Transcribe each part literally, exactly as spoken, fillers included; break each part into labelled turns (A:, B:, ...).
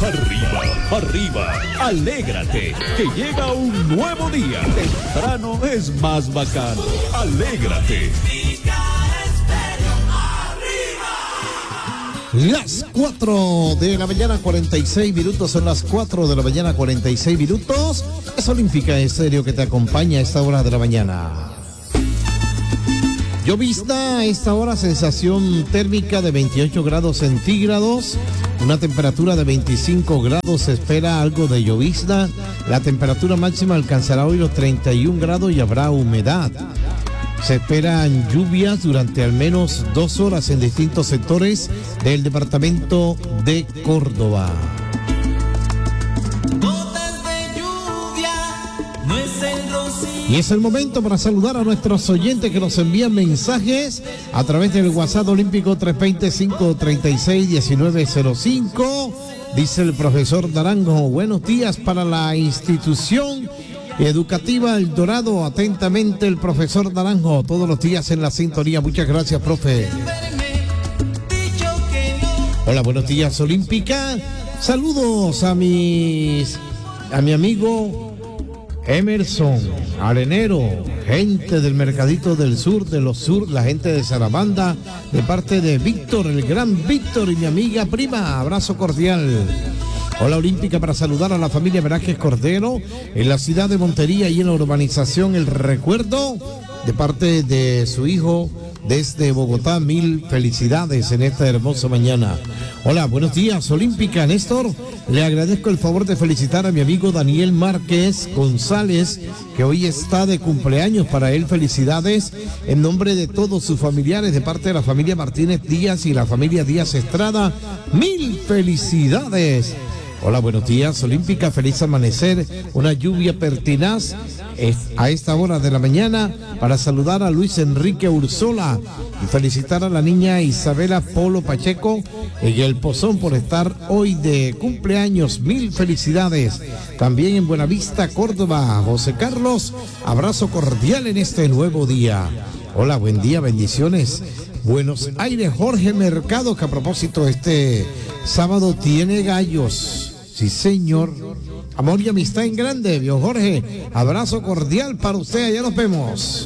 A: Arriba, arriba, alégrate, que llega un nuevo día. Temprano es más bacano. Alégrate.
B: Las cuatro de la mañana, cuarenta y seis minutos, son las cuatro de la mañana, cuarenta y seis minutos. Es Olímpica Estéreo que te acompaña a esta hora de la mañana. Llovizna a esta hora, sensación térmica de veintiocho grados centígrados, una temperatura de veinticinco grados, se espera algo de llovizna. La temperatura máxima alcanzará hoy los treinta y un grados y habrá humedad. Se esperan lluvias durante al menos dos horas en distintos sectores del departamento de Córdoba. Y es el momento para saludar a nuestros oyentes que nos envían mensajes a través del WhatsApp olímpico tres dos cero, cinco tres seis, uno nueve cero cinco. Dice el profesor Naranjo, buenos días para la institución educativa El Dorado. Atentamente el profesor Naranjo, todos los días en la sintonía. Muchas gracias, profe. Hola, buenos días, Olímpica. Saludos a mis a mi amigo Emerson Arenero, gente del Mercadito del Sur, de los Sur, la gente de Sarabanda, de parte de Víctor, el gran Víctor y mi amiga prima. Abrazo cordial. Hola, Olímpica, para saludar a la familia Velázquez Cordero en la ciudad de Montería y en la urbanización El Recuerdo, de parte de su hijo desde Bogotá. Mil felicidades en esta hermosa mañana. Hola, buenos días, Olímpica. Néstor, le agradezco el favor de felicitar a mi amigo Daniel Márquez González, que hoy está de cumpleaños. Para él, felicidades en nombre de todos sus familiares, de parte de la familia Martínez Díaz y la familia Díaz Estrada. Mil felicidades. Hola, buenos días, Olímpica, feliz amanecer, una lluvia pertinaz a esta hora de la mañana, para saludar a Luis Enrique Ursola y felicitar a la niña Isabela Polo Pacheco en el Pozón por estar hoy de cumpleaños. Mil felicidades. También en Buenavista, Córdoba, José Carlos, abrazo cordial en este nuevo día. Hola, buen día, bendiciones. Buenos Aires, Jorge Mercado, que a propósito este sábado tiene gallos. Sí, señor. Amor y amistad en grande, vio Jorge. Abrazo cordial para usted, allá nos vemos.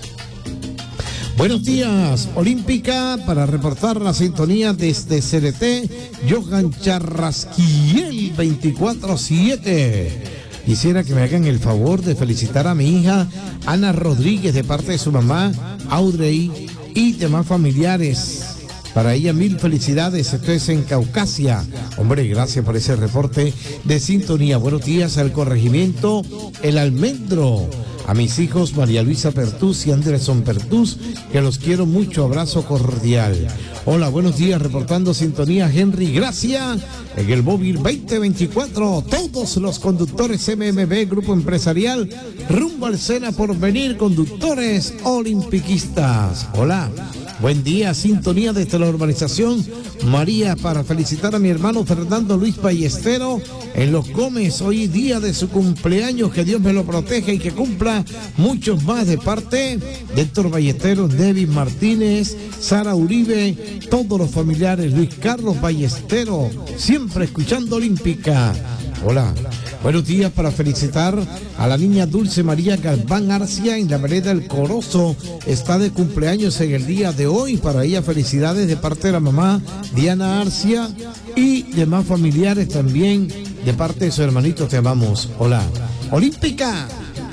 B: Buenos días, Olímpica, para reportar la sintonía desde C L T, Johan Charrasquiel veinticuatro siete. Quisiera que me hagan el favor de felicitar a mi hija Ana Rodríguez de parte de su mamá Audrey y demás familiares. Para ella, mil felicidades. Esto es en Caucasia. Hombre, gracias por ese reporte de sintonía. Buenos días al corregimiento El Almendro. A mis hijos María Luisa Pertús y Anderson Pertús, que los quiero mucho. Abrazo cordial. Hola, buenos días. Reportando sintonía Henry Gracia en el móvil veinte veinticuatro. Todos los conductores M M B Grupo Empresarial rumbo al Sena por venir. Conductores olimpiquistas. Hola. Buen día, sintonía desde la urbanización María, para felicitar a mi hermano Fernando Luis Ballestero en Los Gómez, hoy día de su cumpleaños. Que Dios me lo proteja y que cumpla muchos más, de parte de Héctor Ballesteros, David Martínez, Sara Uribe, todos los familiares, Luis Carlos Ballestero, siempre escuchando Olímpica. Hola. Buenos días para felicitar a la niña Dulce María Galván Arcia en la vereda El Corozo. Está de cumpleaños en el día de hoy. Para ella, felicidades de parte de la mamá Diana Arcia y demás familiares también de parte de su hermanito. Te amamos. Hola. Olímpica.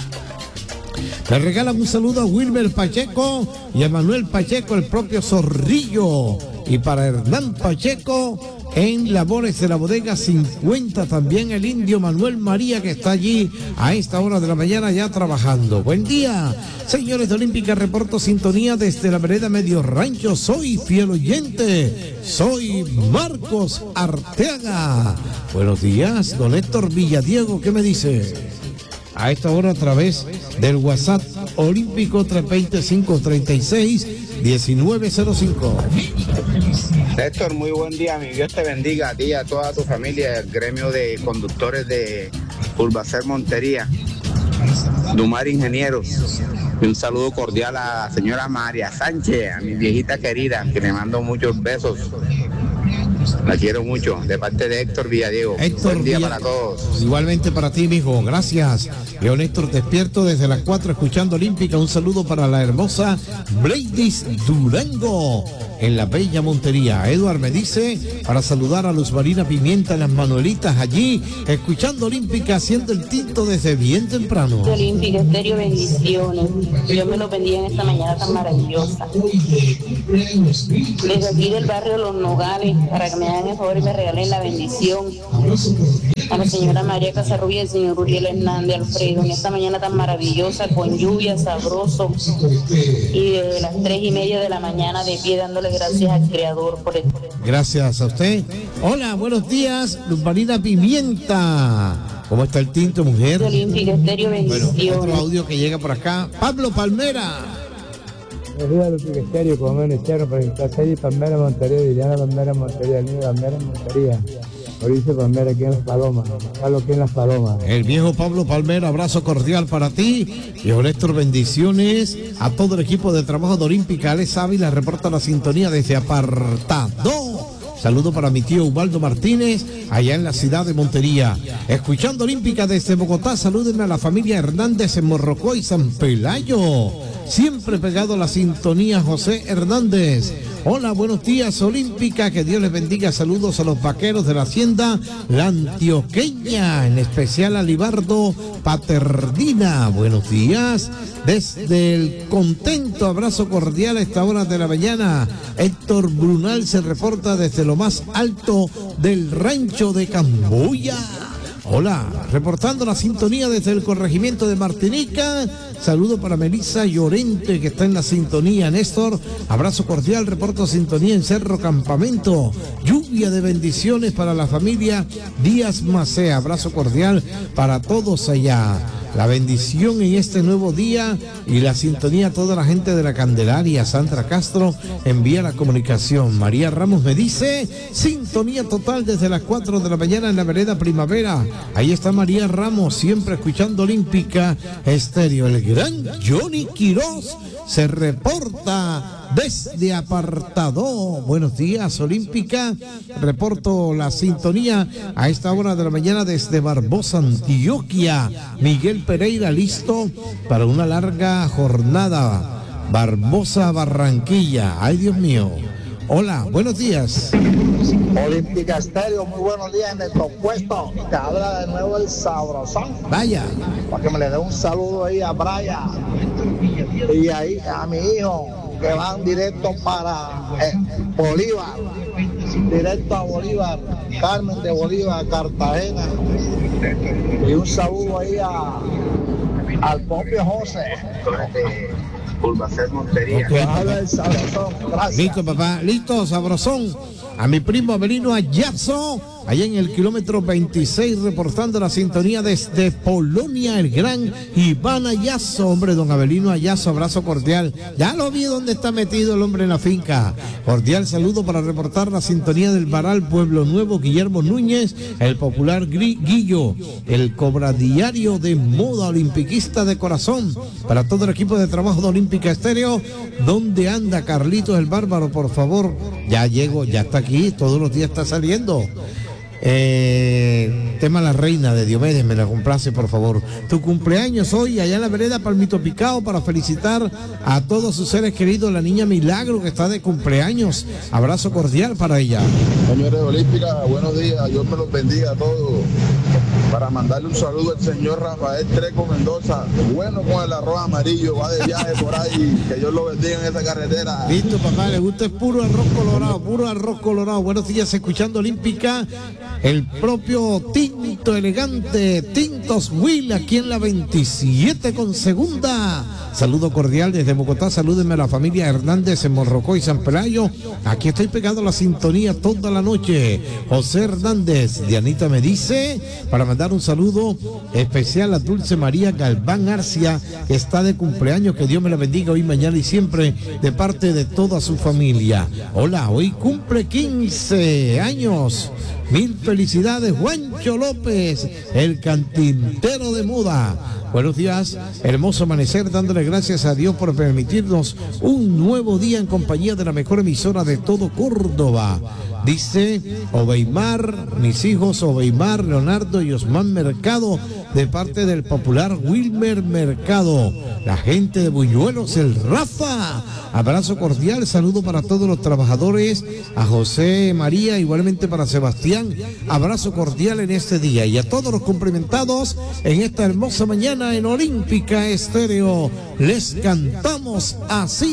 B: Le regalan un saludo a Wilmer Pacheco y a Manuel Pacheco, el propio Zorrillo. Y para Hernán Pacheco, en labores de la bodega cincuenta, también el indio Manuel María, que está allí a esta hora de la mañana ya trabajando. Buen día, señores de Olímpica, reporto sintonía desde la vereda Medio Rancho. Soy fiel oyente, soy Marcos Arteaga. Buenos días, don Héctor Villadiego, ¿qué me dice? A esta hora a través del WhatsApp olímpico tres dos cero, cinco tres seis, uno nueve cero cinco.
C: Héctor, muy buen día, mi Dios te bendiga a ti y a toda tu familia, el gremio de conductores de Urbacer Montería, Dumar Ingenieros. Y un saludo cordial a la señora María Sánchez, a mi viejita querida, que le mando muchos besos. La quiero mucho, de parte de Héctor Villadiego.
B: Héctor
C: Buen día
B: Villa...
C: para todos.
B: Igualmente para ti, mijo, gracias. León Héctor, despierto desde las cuatro escuchando Olímpica. Un saludo para la hermosa Bladys Durango en la bella Montería. Eduard me dice para saludar a Luz Marina Pimienta en las Manuelitas allí, escuchando Olímpica, haciendo el tinto desde bien temprano.
D: Olímpica Estéreo, bendiciones. Yo me lo bendiga en esta mañana tan maravillosa. Desde aquí del barrio Los Nogales, para que me hagan el favor y me regalen la bendición. A la señora María Casarrubia y el señor Uriel Hernández Alfredo, en esta mañana tan maravillosa, con lluvia, sabroso, y desde las tres y media de la mañana de pie dándole gracias al Creador por el...
B: Gracias a usted. Hola, buenos días, Luz Marina Pimienta. ¿Cómo está el tinto, mujer?
D: Olímpica Estéreo, bendiciones.
B: Bueno, otro audio que llega por acá. Pablo Palmera.
E: Buenos días, Olímpica Estéreo, como me iniciaron para que Celi Palmera Montería, Liliana Palmera Montería, el niño Palmera Montería. Mauricio Palmera aquí en Las Palomas, Pablo aquí en Las Palomas.
B: El viejo Pablo Palmera, abrazo cordial para ti. Y Héctor, bendiciones a todo el equipo de trabajo de Olímpica. Alex Ávila reporta la sintonía desde Apartado. Saludo para mi tío Ubaldo Martínez, allá en la ciudad de Montería. Escuchando Olímpica desde Bogotá, salúdenme a la familia Hernández en Morrocoy, San Pelayo. Siempre pegado a la sintonía, José Hernández. Hola, buenos días, Olímpica, que Dios les bendiga. Saludos a los vaqueros de la hacienda La Antioqueña, en especial a Libardo Paternina. Buenos días, desde el contento, abrazo cordial a esta hora de la mañana. Héctor Brunal se reporta desde lo más alto del rancho de Camboya. Hola, reportando la sintonía desde el corregimiento de Martinica. Saludo para Melissa Llorente, que está en la sintonía. Néstor, abrazo cordial, reporto sintonía en Cerro Campamento. Lluvia de bendiciones para la familia Díaz Macea. Abrazo cordial para todos allá. La bendición en este nuevo día y la sintonía a toda la gente de la Candelaria. Sandra Castro envía la comunicación. María Ramos me dice, sintonía total desde las cuatro de la mañana en la vereda Primavera. Ahí está María Ramos, siempre escuchando Olímpica Estéreo. El gran Johnny Quiroz se reporta desde Apartado. Buenos días, Olímpica. Reporto la sintonía a esta hora de la mañana desde Barbosa, Antioquia. Miguel Pereira, listo para una larga jornada. Barbosa, Barranquilla. Ay, Dios mío. Hola, buenos días.
F: Olímpica Estéreo, muy buenos días en el compuesto. Te habla de nuevo el Sabrosón.
B: Vaya.
F: Para que me le dé un saludo ahí a Brian y ahí a mi hijo, que van directo para eh, Bolívar, directo a Bolívar, Carmen de Bolívar, Cartagena. Y un saludo ahí a, al propio José.
C: Pulvacer Montería.
B: Okay.
F: Habla el Sabrosón. Gracias.
B: Listo, papá. Listo, Sabrosón. A mi primo Avelino Ayazo, allá en el kilómetro veintiséis, reportando la sintonía desde Polonia, el gran Iván Ayazo. Hombre, don Avelino Ayazo, abrazo cordial. Ya lo vi donde está metido el hombre en la finca. Cordial saludo para reportar la sintonía del Baral, Pueblo Nuevo, Guillermo Núñez, el popular Guillo, el cobradiario de moda olimpiquista de corazón. Para todo el equipo de trabajo de Olímpica Estéreo, ¿dónde anda Carlitos el Bárbaro? Por favor, ya llego, ya está aquí, todos los días está saliendo. Eh, tema La Reina de Diomedes, me la complace, por favor. Tu cumpleaños hoy allá en la vereda Palmito Picado, para felicitar a todos sus seres queridos, la niña Milagro, que está de cumpleaños. Abrazo cordial para ella.
G: Señores de Olímpica, buenos días, Dios me los bendiga a todos. Para mandarle un saludo al señor Rafael Treco Mendoza, bueno con el arroz amarillo, va de viaje por ahí, que Dios lo bendiga en esa carretera.
B: Listo, papá, le gusta es puro arroz colorado, puro arroz colorado. Buenos días, escuchando Olímpica, el propio Tinto Elegante, Tintos Will, aquí en la veintisiete con segunda. Saludo cordial desde Bogotá, salúdenme a la familia Hernández en Morrocoy, San Pelayo. Aquí estoy pegado a la sintonía toda la noche. José Hernández, Dianita me dice, para mandar un saludo especial a Dulce María Galván Arcia, que está de cumpleaños, que Dios me la bendiga hoy, mañana y siempre, de parte de toda su familia. Hola, hoy cumple quince años Mil felicidades, Juancho López, el cantintero de Muda. Buenos días, hermoso amanecer, dándole gracias a Dios por permitirnos un nuevo día en compañía de la mejor emisora de todo Córdoba. Dice Obeimar, mis hijos Obeimar, Leonardo y Osman Mercado, de parte del popular Wilmer Mercado. La gente de Buñuelos, el Rafa. Abrazo cordial, saludo para todos los trabajadores, a José María, igualmente para Sebastián. Abrazo cordial en este día y a todos los cumplimentados en esta hermosa mañana en Olímpica Estéreo. Les cantamos así.